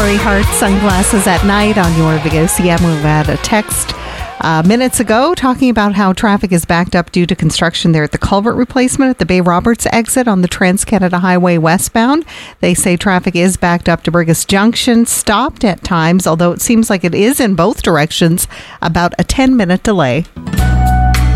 Lori Hart, Sunglasses at Night on your Big OCM. We had a text minutes ago talking about how traffic is backed up due to construction there at the culvert replacement at the Bay Roberts exit on the Trans-Canada Highway westbound. They say traffic is backed up to Burgess Junction, stopped at times, although it seems like it is in both directions, about a 10-minute delay.